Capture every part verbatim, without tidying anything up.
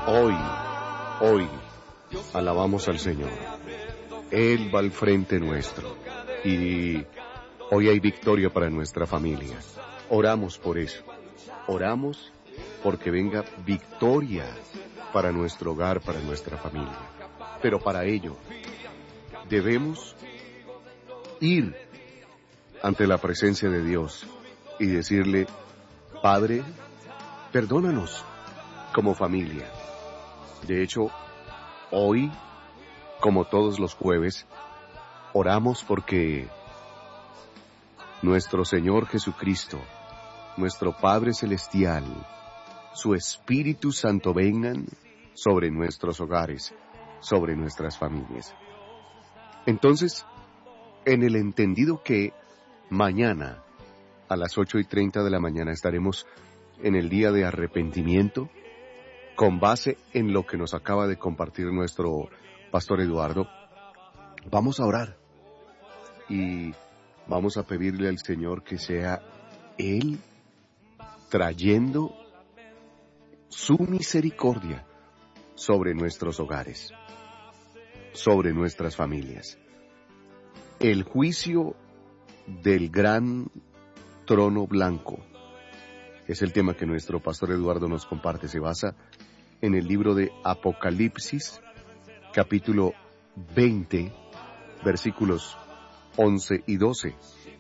Hoy, hoy, alabamos al Señor. Él va al frente nuestro. Y hoy hay victoria para nuestra familia. Oramos por eso. Oramos porque venga victoria para nuestro hogar, para nuestra familia. Pero para ello, debemos ir ante la presencia de Dios y decirle: Padre, perdónanos como familia. De hecho, hoy, como todos los jueves, oramos porque nuestro Señor Jesucristo, nuestro Padre Celestial, su Espíritu Santo vengan sobre nuestros hogares, sobre nuestras familias. Entonces, en el entendido que mañana, a las ocho y treinta de la mañana, estaremos en el día de arrepentimiento, con base en lo que nos acaba de compartir nuestro pastor Eduardo, vamos a orar y vamos a pedirle al Señor que sea Él trayendo su misericordia sobre nuestros hogares, sobre nuestras familias. El juicio del gran trono blanco es el tema que nuestro pastor Eduardo nos comparte. Se basa en el libro de Apocalipsis, capítulo veinte, versículos once y doce.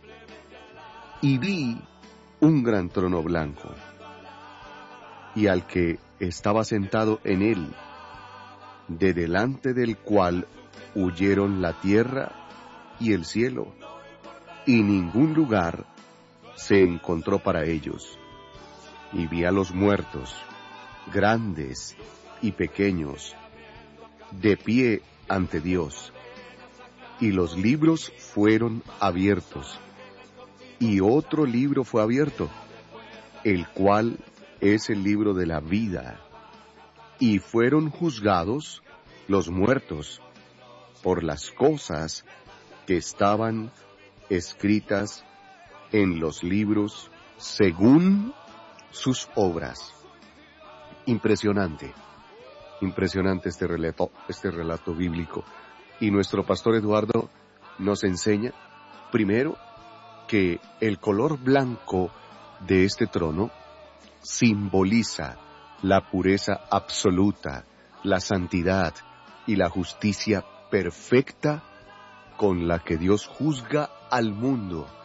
Y vi un gran trono blanco, y al que estaba sentado en él, de delante del cual huyeron la tierra y el cielo, y ningún lugar se encontró para ellos. Y vi a los muertos, grandes y pequeños, de pie ante Dios, y los libros fueron abiertos, y otro libro fue abierto, el cual es el libro de la vida, y fueron juzgados los muertos por las cosas que estaban escritas en los libros según sus obras. Impresionante, impresionante este relato, este relato bíblico. Y nuestro pastor Eduardo nos enseña, primero, que el color blanco de este trono simboliza la pureza absoluta, la santidad y la justicia perfecta con la que Dios juzga al mundo